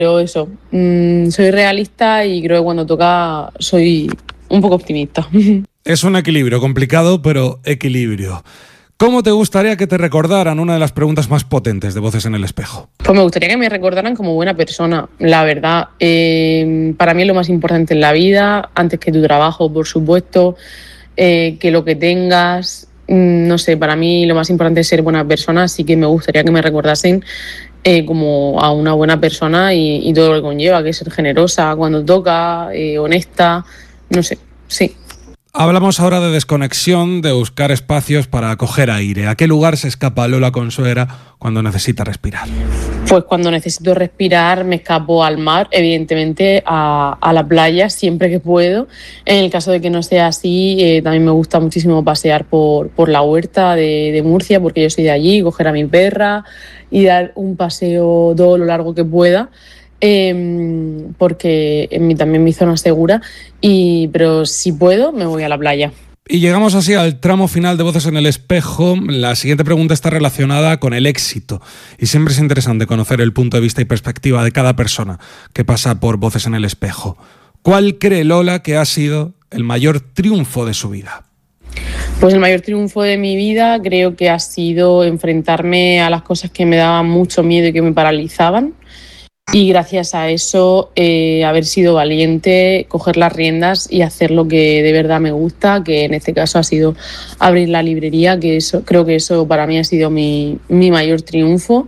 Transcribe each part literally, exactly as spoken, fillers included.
Pero eso, mmm, soy realista y creo que cuando toca soy un poco optimista. Es un equilibrio complicado, pero equilibrio. ¿Cómo te gustaría que te recordaran? Una de las preguntas más potentes de Voces en el Espejo. Pues me gustaría que me recordaran como buena persona, la verdad. Eh, para mí es lo más importante en la vida, antes que tu trabajo, por supuesto, eh, que lo que tengas. No sé, para mí lo más importante es ser buena persona, así que me gustaría que me recordasen eh, como a una buena persona y, y todo lo que conlleva, que es ser generosa cuando toca, eh, honesta, no sé, sí. Hablamos ahora de desconexión, de buscar espacios para coger aire. ¿A qué lugar se escapa Lola Consuegra cuando necesita respirar? Pues cuando necesito respirar me escapo al mar, evidentemente a, a la playa siempre que puedo. En el caso de que no sea así, eh, también me gusta muchísimo pasear por, por la huerta de, de Murcia, porque yo soy de allí, coger a mi perra y dar un paseo todo lo largo que pueda. Eh, porque en mi, también mi zona es segura, y, pero si puedo me voy a la playa. Y llegamos así al tramo final de Voces en el Espejo. La siguiente pregunta está relacionada con el éxito y siempre es interesante conocer el punto de vista y perspectiva de cada persona que pasa por Voces en el Espejo. ¿Cuál cree Lola que ha sido el mayor triunfo de su vida? Pues el mayor triunfo de mi vida creo que ha sido enfrentarme a las cosas que me daban mucho miedo y que me paralizaban. Y gracias a eso, eh, haber sido valiente, coger las riendas y hacer lo que de verdad me gusta, que en este caso ha sido abrir la librería, que eso, creo que eso para mí ha sido mi, mi mayor triunfo.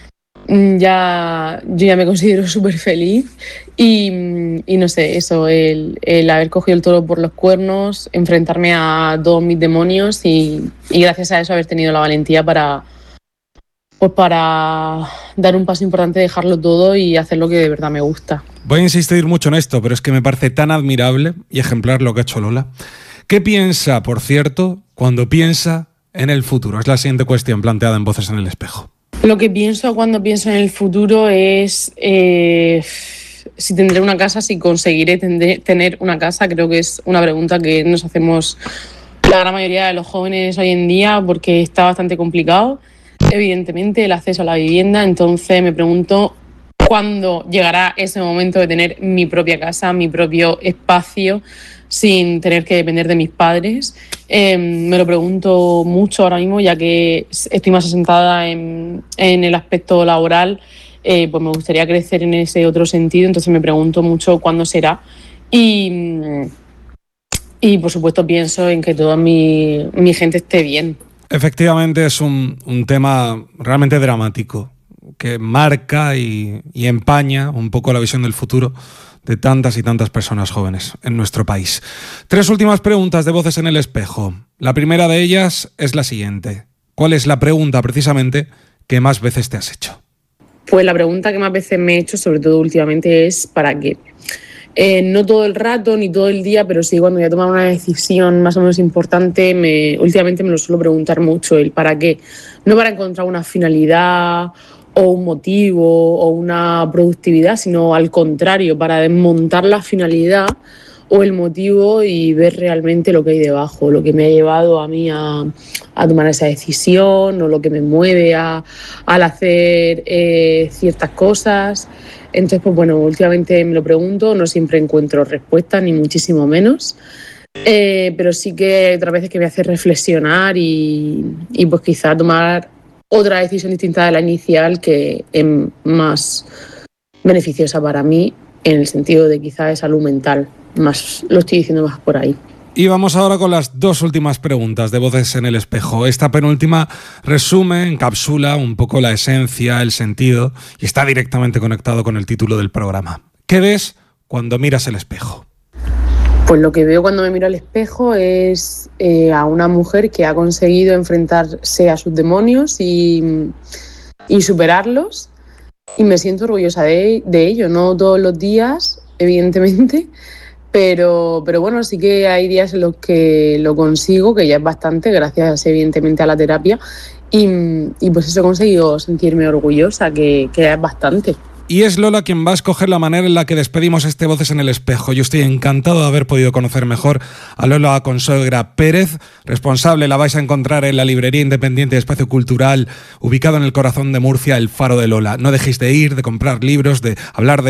Ya, yo ya me considero súper feliz y, y no sé, eso, el, el haber cogido el toro por los cuernos, enfrentarme a todos mis demonios y, y gracias a eso haber tenido la valentía para... pues para dar un paso importante, dejarlo todo y hacer lo que de verdad me gusta. Voy a insistir mucho en esto, pero es que me parece tan admirable y ejemplar lo que ha hecho Lola. ¿Qué piensa, por cierto, cuando piensa en el futuro? Es la siguiente cuestión planteada en Voces en el Espejo. Lo que pienso cuando pienso en el futuro es eh, si tendré una casa, si conseguiré tendré, tener una casa. Creo que es una pregunta que nos hacemos la gran mayoría de los jóvenes hoy en día porque está bastante complicado. Evidentemente el acceso a la vivienda, entonces me pregunto cuándo llegará ese momento de tener mi propia casa, mi propio espacio, sin tener que depender de mis padres. Eh, me lo pregunto mucho ahora mismo, ya que estoy más asentada en, en el aspecto laboral, eh, pues me gustaría crecer en ese otro sentido, entonces me pregunto mucho cuándo será. Y, y por supuesto pienso en que toda mi, mi gente esté bien. Efectivamente es un, un tema realmente dramático que marca y, y empaña un poco la visión del futuro de tantas y tantas personas jóvenes en nuestro país. Tres últimas preguntas de Voces en el Espejo. La primera de ellas es la siguiente. ¿Cuál es la pregunta precisamente que más veces te has hecho? Pues la pregunta que más veces me he hecho, sobre todo últimamente, es ¿para qué? Eh, no todo el rato ni todo el día, pero sí cuando voy a tomar una decisión más o menos importante, me, últimamente me lo suelo preguntar mucho, el para qué. No para encontrar una finalidad o un motivo o una productividad, sino al contrario, para desmontar la finalidad o el motivo y ver realmente lo que hay debajo, lo que me ha llevado a mí a, a tomar esa decisión o lo que me mueve a, al hacer eh, ciertas cosas. Entonces, pues bueno, últimamente me lo pregunto, no siempre encuentro respuestas, ni muchísimo menos, eh, pero sí que hay otras veces que me hace reflexionar y, y pues quizá tomar otra decisión distinta de la inicial que es más beneficiosa para mí en el sentido de quizá de salud mental, más lo estoy diciendo más por ahí. Y vamos ahora con las dos últimas preguntas de Voces en el Espejo. Esta penúltima resume, encapsula un poco la esencia, el sentido y está directamente conectado con el título del programa. ¿Qué ves cuando miras el espejo? Pues lo que veo cuando me miro al espejo es eh, a una mujer que ha conseguido enfrentarse a sus demonios y, y superarlos, y me siento orgullosa de, de ello, no todos los días, evidentemente, Pero, pero bueno, sí que hay días en los que lo consigo, que ya es bastante, gracias evidentemente a la terapia, y, y pues eso he conseguido sentirme orgullosa, que, que es bastante. Y es Lola quien va a escoger la manera en la que despedimos este Voces en el Espejo. Yo estoy encantado de haber podido conocer mejor a Lola Consuegra Pérez, responsable, la vais a encontrar en la librería independiente de Espacio Cultural, ubicado en el corazón de Murcia, El Faro de Lola. No dejéis de ir, de comprar libros, de hablar de